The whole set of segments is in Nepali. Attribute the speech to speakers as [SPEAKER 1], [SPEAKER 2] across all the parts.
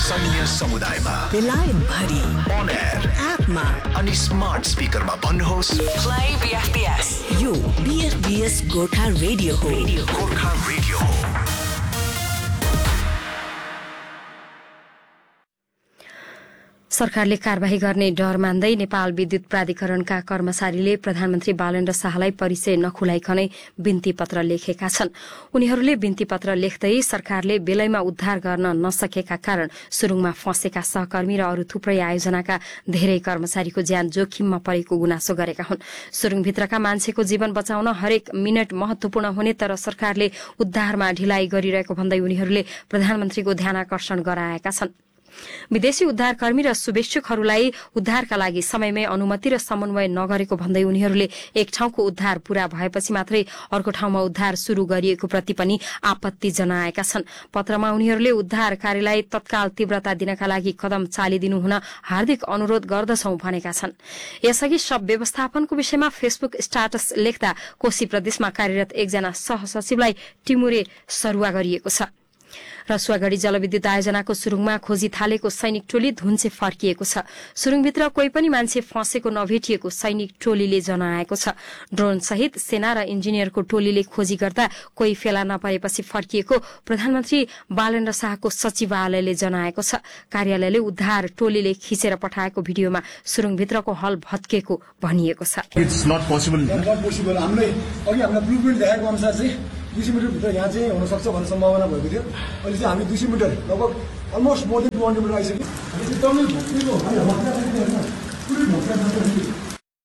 [SPEAKER 1] विश्वसनीय समुदायमा
[SPEAKER 2] बेलायत भरि
[SPEAKER 1] on air
[SPEAKER 2] एपमा
[SPEAKER 1] अनि स्मार्ट स्पिकरमा भन्नुहोस्
[SPEAKER 2] Play BFBS. यो BFBS गोर्खा रेडियो हो.
[SPEAKER 1] गोर्खा रेडियो हो।
[SPEAKER 3] सरकारले कारबाही गर्ने डर मान्दै नेपाल विद्युत प्राधिकरणका कर्मचारीले प्रधानमन्त्री बालेन्द्र शाहलाई परिचय नखुलाइकनै बिन्ती पत्र लेखेका छन्। उनीहरूले बिन्ती पत्र लेख्दै सरकारले बेलैमा उद्धार गर्न नसकेका कारण सुरुङमा फँसेका सहकर्मी र अरू थुप्रै आयोजनाका धेरै कर्मचारीको ज्यान जोखिममा परेको गुनासो गरेका हुन्। सुरुङभित्रका मान्छेको जीवन बचाउन हरेक मिनट महत्वपूर्ण हुने तर सरकारले उद्धारमा ढिलाइ गरिरहेको भन्दै उनीहरूले प्रधानमन्त्रीको ध्यानाकर्षण गराएका छन्। विदेशी उद्धारकर्मी र शुभेच्छुकहरूलाई उद्धारका लागि समयमै अनुमति र समन्वय नगरेको भन्दै उनीहरूले एक ठाउँको उद्धार पूरा भएपछि मात्रै अर्को ठाउँमा उद्धार शुरू गरिएको प्रति पनि आपत्ति जनाएका छन्। पत्रमा उनीहरूले उद्धार कार्यलाई तत्काल तीव्रता दिनका लागि कदम चालिदिनु हुन हार्दिक अनुरोध गर्दछौं भनेका छन्। यसअघि शव व्यवस्थापनको विषयमा फेसबुक स्ट्याटस लेख्दा कोशी प्रदेशमा कार्यरत एकजना सहसचिवलाई टिमुरे सरुवा गरिएको छ। रसुवागढ़ी जलविद्युत आयोजनाको सुरुङमा खोजी थालेको सैनिक टोली धुन्चे फर्किएको छ। सुरुङभित्र कोही पनि मान्छे फँसेको नभेटिएको सैनिक टोलीले जनाएको छ। ड्रोन सहित सेना र इन्जिनियरको टोलीले खोजी गर्दा कोही फेला नपरेपछि फर्किएको प्रधानमन्त्री बालेन्द्र शाहको सचिवालयले जनाएको छ। कार्यालयले उद्धार टोलीले खिचेर पठाएको भिडियोमा सुरुङभित्रको हल भत्केको भनिएको छ।
[SPEAKER 4] It's not possible. Not possible. हामीले अघि हाम्रो ब्लुप्रिन्ट देखाएको अनुसार चाहिँ 200 मिटर भित्र यहाँ चाहिँ हुन सक्छ भन्ने सम्भावना भएको थियो। अहिले चाहिँ हामी 200 मिटर लगभग अलमोस्ट मोर देन 200 मिटर आइसक्यो। एकदमै भत्केको होइन।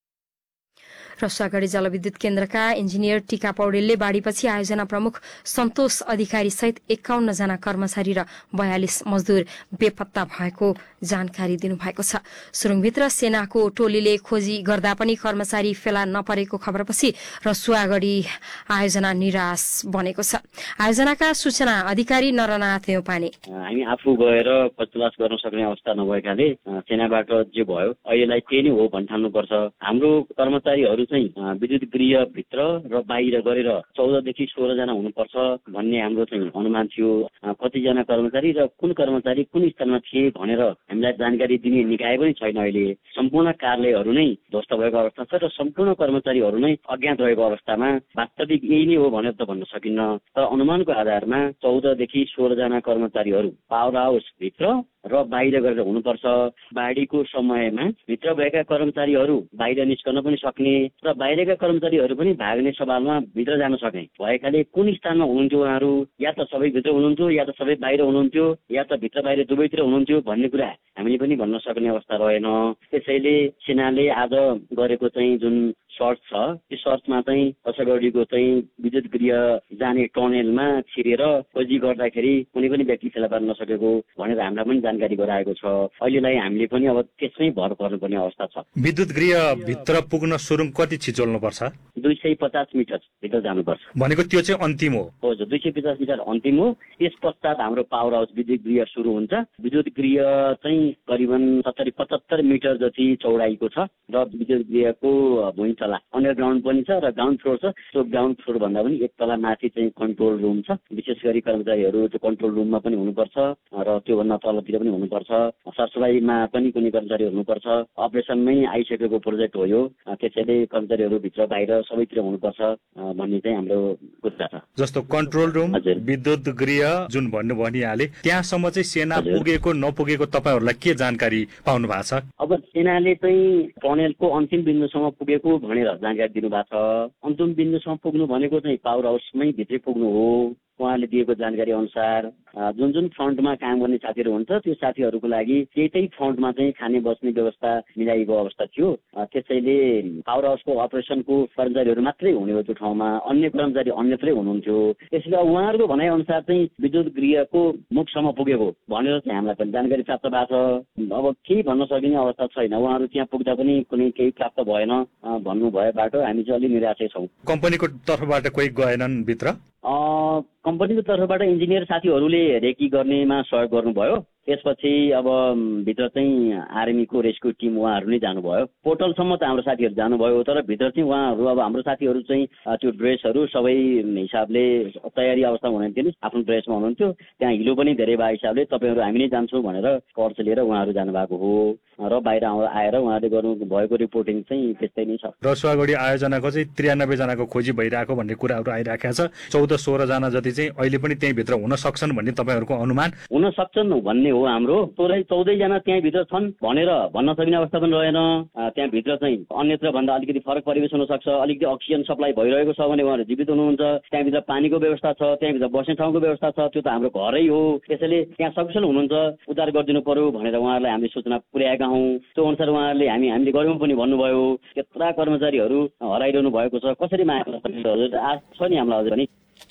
[SPEAKER 3] रसुवागढ़ी जलविद्युत केन्द्रका इन्जिनियर टीका पौडेलले बाढ़ीपछि आयोजना प्रमुख सन्तोष अधिकारी सहित 51 जना कर्मचारी र 42 मजदूर बेपत्ता भएको जानकारी दिनुभएको छ। सुरुङभित्र सेनाको टोलीले खोजी गर्दा पनि कर्मचारी फेला नपरेको खबरपछि रसुवागढ़ी आयोजना निराश बनेको छ। आयोजनाका सूचना अधिकारी नरनाथ नेउपाने
[SPEAKER 5] हामी आफू गएर खोजतलास गर्न सक्ने अवस्था नभएकाले सेनाबाट जे भयो अहिलेलाई त्यही नै हो भन्ठान्नुपर्छ। हाम्रो कर्मचारीहरू चाहिँ विद्युत गृहभित्र र बाहिर गरेर 14 देखि 16 जना हुनुपर्छ भन्ने हाम्रो चाहिँ अनुमान थियो। कतिजना कर्मचारी र कुन कर्मचारी कुन स्थानमा थिए भनेर हामीलाई जानकारी दिने निकाय पनि छैन। अहिले सम्पूर्ण कार्यालयहरू नै ध्वस्त भएको अवस्था छ र सम्पूर्ण कर्मचारीहरू नै अज्ञात रहेको अवस्थामा वास्तविक यही नै हो भनेर त भन्न सकिन्न। तर अनुमानको आधारमा 14 देखि 16 जना कर्मचारीहरू पावर हाउस भित्र र बाहिर गरेर हुनुपर्छ। बाढीको समयमा भित्र भएका कर्मचारीहरू बाहिर निस्कन पनि सक्ने र बाहिरका कर्मचारीहरू पनि भाग्ने सवालमा भित्र जान सक्ने भएकाले कुन स्थानमा हुनुहुन्थ्यो उहाँहरू, या त सबै भित्र हुनुहुन्थ्यो या त सबै बाहिर हुनुहुन्थ्यो या त भित्र बाहिर दुवैतिर हुनुहुन्थ्यो भन्ने कुरा हामीले पनि भन्न सक्ने अवस्था रहेन। त्यसैले सेनाले आज गरेको चाहिँ जुन सर्च छ त्यो सर्चमा चाहिँ रसुवागढीको चाहिँ विद्युत गृह जाने टनेलमा छिरेर खोजी गर्दाखेरि कुनै पनि व्यक्ति फेला पार्न नसकेको भनेर हामीलाई पनि जानकारी गराएको छ। अहिलेलाई हामीले पनि अब त्यसमै भर पर्नुपर्ने अवस्था छ।
[SPEAKER 6] विद्युत गृह भित्र पुग्न सुरुङ कति छिचोल्नुपर्छ?
[SPEAKER 5] 250 मिटर भित्र जानुपर्छ
[SPEAKER 6] भनेको त्यो चाहिँ अन्तिम हो।
[SPEAKER 5] हजुर 250 मिटर अन्तिम हो। त्यस पश्चात हाम्रो पावर हाउस विद्युत गृह सुरु हुन्छ। विद्युत गृह चाहिँ करिबन 70-75 मिटर जति चौडाइको छ र विद्युत गृहको भुइँ तला अन्डरग्राउन्ड पनि छ र ग्राउन्ड फ्लोर छ। त्यो ग्राउन्ड फ्लोर भन्दा पनि एक तला माथि चाहिँ कन्ट्रोल रुम छ। विशेष गरी कर्मचारीहरू त्यो कन्ट्रोल रुममा पनि हुनुपर्छ र त्योभन्दा तलतिर पनि हुनुपर्छ। सरसफाइमा पनि कुनै कर्मचारी हुनुपर्छ। अपरेसनमै आइसकेको प्रोजेक्ट हो यो। त्यसैले कर्मचारीहरू भित्र बाहिर सबैतिर हुनुपर्छ भन्ने चाहिँ हाम्रो कुरा छ।
[SPEAKER 6] जस्तो कन्ट्रोल रुम विद्युत गृह जुन भन्नु भनिहाले त्यहाँसम्म चाहिँ सेना पुगेको नपुगेको तपाईहरुलाई के जानकारी पाउनु भएको छ?
[SPEAKER 5] अब सेनाले चाहिँ टनेलको अन्तिम बिन्दुसम्म पुगेको भनेर जानकारी दिनुभएको छ। अन्तिम बिन्दुसम्म पुग्नु भनेको चाहिँ पावर हाउसमै भित्रै पुग्नु हो। उहाँले दिएको जानकारी अनुसार जुन जुन फ्रन्टमा काम गर्ने साथीहरू हुन्छ त्यो साथीहरूको लागि त्यही फ्रन्टमा चाहिँ खाने बस्ने व्यवस्था मिलाइएको अवस्था थियो। त्यसैले पावर हाउसको अपरेसनको कर्मचारीहरू मात्रै हुने हो त्यो ठाउँमा, अन्य कर्मचारी अन्यत्रै हुनुहुन्थ्यो। त्यसैले उहाँहरूको भनाइ अनुसार चाहिँ विद्युत गृहको मुखसम्म पुगेको भनेर चाहिँ हामीलाई पनि जानकारी प्राप्त भएको छ। अब केही भन्न सकिने अवस्था छैन। उहाँहरू त्यहाँ पुग्दा पनि कुनै केही प्राप्त भएन भन्नुभएबाट हामी चाहिँ अलि निराशै छौँ।
[SPEAKER 6] कम्पनीको तर्फबाट कोही गएनन् भित्र?
[SPEAKER 5] कम्पनीको तर्फबाट इन्जिनियर साथीहरूले रेकी गर्नेमा सहयोग गर्नुभयो त्यसपछि अब भित्र चाहिँ आर्मीको रेस्क्यु टिम उहाँहरू नै जानुभयो। पोर्टलसम्म त हाम्रो साथीहरू जानुभयो, तर भित्र चाहिँ उहाँहरू अब हाम्रो साथीहरू चाहिँ त्यो ड्रेसहरू सबै हिसाबले तयारी अवस्थामा हुनुहुन्थ्यो नि, आफ्नो ड्रेसमा हुनुहुन्थ्यो। त्यहाँ हिलो पनि धेरै भएको हिसाबले तपाईँहरू हामी नै जान्छौँ भनेर टर्च लिएर उहाँहरू जानुभएको हो र बाहिर आएर उहाँहरूले गर्नु भएको रिपोर्टिङ चाहिँ त्यस्तै नै छ।
[SPEAKER 6] रसुवागढी आयोजनाको चाहिँ 93 जनाको खोजी भइरहेको भन्ने कुराहरू आइरहेका छ। 14-16 जना जति चाहिँ अहिले पनि त्यहीँभित्र हुन सक्छन् भन्ने तपाईँहरूको अनुमान?
[SPEAKER 5] हुन सक्छन् भन्ने हो हाम्रो। 14 जना त्यहीँभित्र छन् भनेर भन्न सकिने अवस्था पनि रहेन। त्यहाँभित्र चाहिँ अन्यत्र भन्दा अलिकति फरक परिवेश हुन सक्छ। अलिकति अक्सिजन सप्लाई भइरहेको छ भने उहाँहरू जीवित हुनुहुन्छ। त्यहाँभित्र पानीको व्यवस्था छ, त्यहाँभित्र बस्ने ठाउँको व्यवस्था छ, त्यो त हाम्रो घरै हो। त्यसैले त्यहाँ सकुशल हुनुहुन्छ, उद्धार गरिदिनु पर्यो भनेर उहाँहरूलाई हामीले सूचना पुर्याएका हौँ। त्यो अनुसार उहाँहरूले हामीले गर्यौँ पनि भन्नुभयो। त्यत्रा कर्मचारीहरू हराइरहनु भएको छ, कसरी माया गर्न सकिन्छ हजुर? आश छ नि हामीलाई अझै पनि।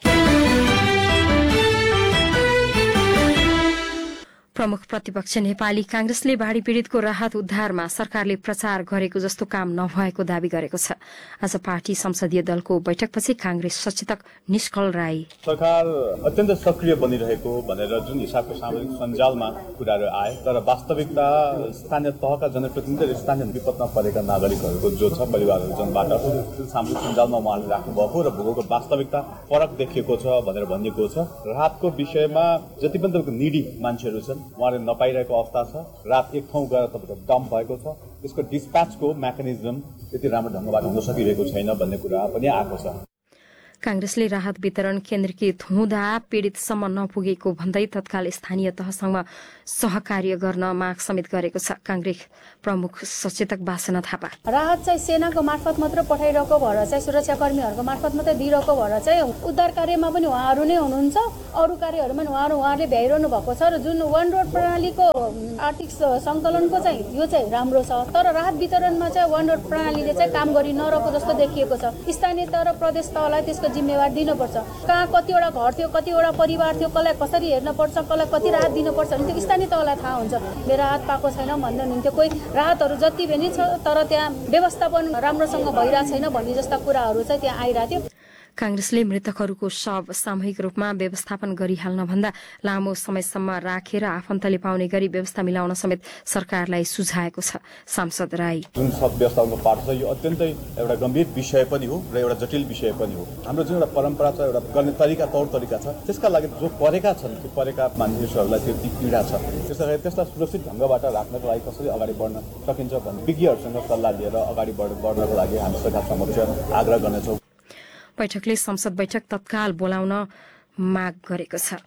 [SPEAKER 3] प्रमुख प्रतिपक्ष नेपाली कांग्रेसले बाढ़ी पीड़ितको राहत उद्धारमा सरकारले प्रचार गरेको जस्तो काम नभएको दावी गरेको छ। आज पार्टी संसदीय दलको बैठकपछि कांग्रेस सचेतक निष्कल राई
[SPEAKER 7] सरकार अत्यन्त सक्रिय बनिरहेको भनेर जुन हिसाबको सामाजिक सञ्जालमा कुराहरू आए, तर वास्तविकता स्थानीय तहका जनप्रतिनिधि र स्थानीय विपदमा परेका नागरिकहरूको जो छ परिवारहरू जनबाट सामाजिक सञ्जालमा उहाँले राख्नुभएको र भोगको वास्तविकता फरक देखिएको छ भनेर भनिएको छ। राहतको विषयमा जति पनि तपाईँको निडी मान्छेहरू छन् उहाँले नपाइरहेको अवस्था छ। रात एक ठाउँ गएर तपाईँको डम्प भएको छ। त्यसको डिस्प्याचको मेकानिजम त्यति राम्रो ढङ्गबाट हुन सकिरहेको छैन भन्ने कुरा पनि आएको छ।
[SPEAKER 3] कांग्रेसले राहत वितरण केन्द्रीकृत हुँदा पीड़ितसम्म नपुगेको भन्दै तत्काल स्थानीय तहसँग सहकार्य गर्न माग समेत गरेको छ। कांग्रेस प्रमुख सचेतक बासना थापा
[SPEAKER 8] राहत चाहिँ सेनाको मार्फत मात्र पठाइरहेको भएर चाहिँ सुरक्षाकर्मीहरूको मार्फत मात्रै दिइरहेको भएर चाहिँ उद्धार कार्यमा पनि उहाँहरू नै हुनुहुन्छ, अरू कार्यहरूमा उहाँहरूले भ्याइरहनु भएको छ। र जुन वन रोड प्रणालीको आर्थिक सङ्कलनको चाहिँ यो चाहिँ राम्रो छ, तर राहत वितरणमा चाहिँ वन रोड प्रणालीले चाहिँ काम गरि नरहेको जस्तो देखिएको छ। स्थानीय तह र प्रदेश तहलाई त्यसको जिम्मेवार दिनुपर्छ। कहाँ कतिवटा घर थियो, कतिवटा परिवार थियो, कसलाई कसरी हेर्न पर्छ, कसलाई कति राहत दिनुपर्छ भने त्यो स्थानीय तहलाई थाहा हुन्छ। मेरो राहत पाएको छैन भन्दै हुनुहुन्थ्यो। कोही राहतहरू जति पनि छ तर त्यहाँ व्यवस्थापन राम्रोसँग भइरहेको छैन भन्ने जस्ता कुराहरू चाहिँ त्यहाँ आइरहेको थियो।
[SPEAKER 3] कांग्रेसले मृतकहरूको शव सामूहिक रूपमा व्यवस्थापन गरिहाल्न भन्दा लामो समयसम्म राखेर आफन्तले पाउने गरी व्यवस्था मिलाउन समेत सरकारलाई सुझाएको छ। सांसद राई
[SPEAKER 7] जुन सब व्यवस्थापनको पार्ट छ यो अत्यन्तै एउटा गम्भीर विषय पनि हो र एउटा जटिल विषय पनि हो। हाम्रो जुन एउटा परम्परा छ, एउटा गर्ने तरिका तौर तरिका छ, त्यसका लागि जो परेका छन् त्यो परेका मानिसहरूलाई त्यो पीडा छ, त्यसलाई सुरक्षित ढङ्गबाट राख्नको लागि कसरी अगाडि बढ्न सकिन्छ भन्ने विज्ञहरूसँग सल्लाह लिएर अगाडि बढ्नको लागि हामी सरकार समक्ष आग्रह गर्नेछौँ।
[SPEAKER 3] बैठकले संसद बैठक तत्काल बोलाउन माग गरेको छ।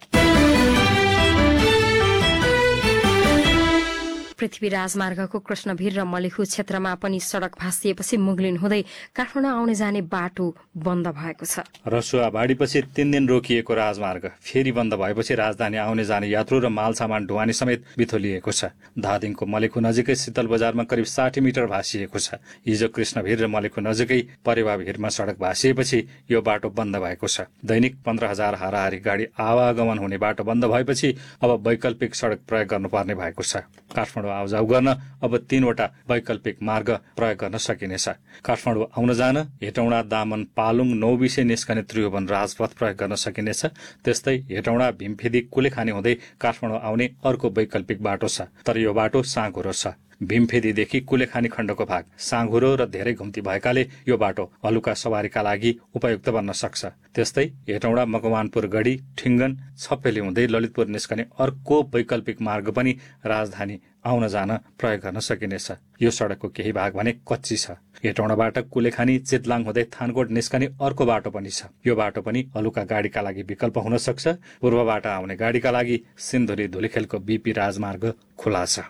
[SPEAKER 3] पृथ्वी राजमार्गको कृष्णभिर र मलेखु क्षेत्रमा पनि सड़क भाँसिएपछि मुगलिन हुँदै काठमाडौँ आउने जाने बाटो बन्द भएको छ।
[SPEAKER 6] रसुवा बाढीपछि 3 दिन रोकिएको राजमार्ग फेरि बन्द भएपछि राजधानी आउने जाने यात्रु र माल सामान ढुवानी समेत बिथोलिएको छ। धादिङको मलेखु नजिकै शीतल बजारमा करिब 60 मिटर भाँसिएको छ। हिजो कृष्णभिर र मलेखु नजिकै परेवा भिरमा सड़क भाँसिएपछि यो बाटो बन्द भएको छ। दैनिक 15,000 हाराहारी गाडी आवागमन हुने बाटो बन्द भएपछि अब वैकल्पिक सड़क प्रयोग गर्नुपर्ने भएको छ। काठमाडौँ आउजाउ गर्न अब 3वटा वैकल्पिक मार्ग प्रयोग गर्न सकिनेछ। काठमाडौँ आउन जान हेटौँडा, दामन, पालुङ, नौबिसे निस्कने त्रिभुवन राजपथ प्रयोग गर्न सकिनेछ। त्यस्तै हेटौँडा, भीमफेदी, कुलेखानी हुँदै काठमाडौँ आउने अर्को वैकल्पिक बाटो छ, तर यो बाटो साँघुरो छ। भीमफेदीदेखि कुलेखानी खण्डको भाग साँघुरो र धेरै घुम्ती भएकाले यो बाटो हलुका सवारीका लागि उपयुक्त बन्न सक्छ। त्यस्तै हेटौँडा, मकवानपुर गढी, ठिङ्गन, छप्पेली हुँदै ललितपुर निस्कने अर्को वैकल्पिक मार्ग पनि राजधानी आउन जान प्रयोग गर्न सकिनेछ। यो सड़कको केही भाग भने कच्ची छ। हेटौँडाबाट कुलेखानी, चितलाङ हुँदै थानकोट निस्कने अर्को बाटो पनि छ। यो बाटो पनि हलुका गाडीका लागि विकल्प हुन सक्छ। पूर्वबाट आउने गाडीका लागि सिन्धुली धुलीखेलको बीपी राजमार्ग खुला छ।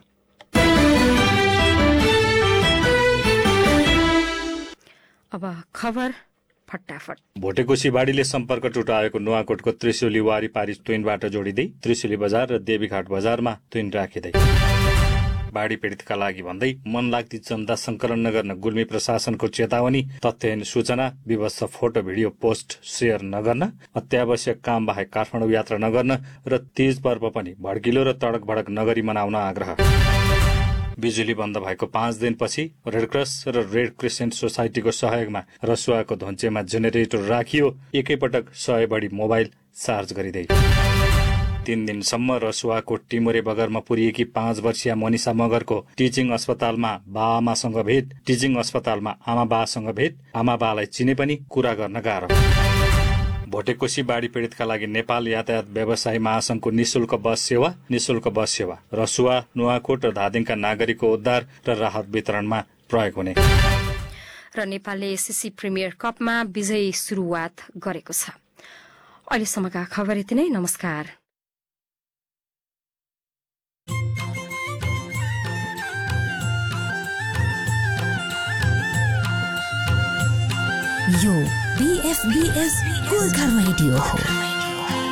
[SPEAKER 3] अब खबर फटाफट।
[SPEAKER 6] भोटेकोशी बाढीले सम्पर्क टुटाएको नुवाकोटको त्रिशुली वारीपारी तुइनबाट जोडिँदै त्रिशुली बजार र देवीघाट बजारमा तुइन राखिँदै बाढी पीड़ितका लागि भन्दै मनलाग्दी चन्दा संकलन नगर्न गुल्मी प्रशासनको चेतावनी। तथ्यहीन सूचना, विवश फोटो भिडियो पोस्ट शेयर नगर्न, अत्यावश्यक काम बाहेक काठमाडौँ यात्रा नगर्न र तीज पर्व पनि भड्किलो र तडक भडक नगरी मनाउन आग्रह। बिजुली बन्द भएको 5 दिनपछि रेडक्रस र रेड क्रिसेन्ट सोसाइटीको सहयोगमा रसुवाको धुन्चेमा जेनेरेटर राखियो। एकैपटक 100 बढी मोबाइल चार्ज गरिँदै 3 दिनसम्म रसुवाको टिमुरे बगरमा पुरिएकी 5 वर्षीय मनिषा मगरको टिचिङ अस्पतालमा बाआमासँग भेट, टिचिङ अस्पतालमा आमा बासँग भेट, आमा बालाई चिने पनि कुरा गर्न गाह्रो। भोटेकोशी बाढी पीडितका लागि नेपाल यातायात व्यवसायी महासंघको निशुल्क बस सेवा रसुवा, नुवाकोट र धादिङका नागरिकको उद्धार र राहत वितरणमा प्रयोग हुने।
[SPEAKER 3] र नेपालले एसएससी प्रिमियर कपमा विजयी सुरुवात गरेको छ। अहिलेसम्मका खबर यति नै। नमस्कार।
[SPEAKER 2] यो BFBS गोर्खा रेडियो हो।